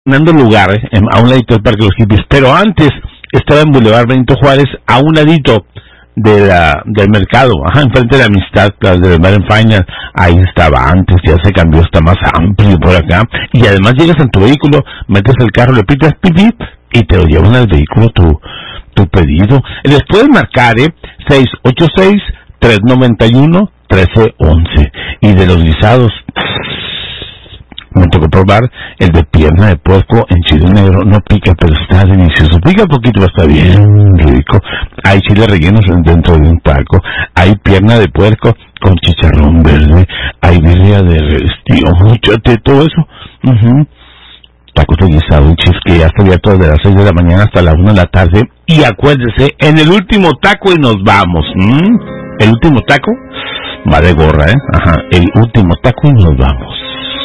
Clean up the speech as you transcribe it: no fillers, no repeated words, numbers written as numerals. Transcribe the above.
dando lugar a un ladito del Parque de los Hippies, pero antes estaba en Boulevard Benito Juárez, a un ladito del mercado, enfrente de la Amistad, del Bar Final. Ahí estaba antes, ya se cambió, está más amplio por acá, y además llegas en tu vehículo, metes el carro, le pitas pipí y te lo llevan al vehículo tu pedido. Les puedes marcar 686-391-1311. Y de los guisados, me tocó probar el de pierna de puerco en chile negro. No pica, pero está delicioso. Pica poquito, pero está bien rico. Hay chiles rellenos dentro de un taco. Hay pierna de puerco con chicharrón verde. Hay birria de estío, muchate, todo eso. Tacos de guisado, un chis que ya está abierto desde las 6 de la mañana hasta la 1 de la tarde. Y acuérdese, en el último taco y nos vamos. El último taco va de gorra, el último taco y nos vamos.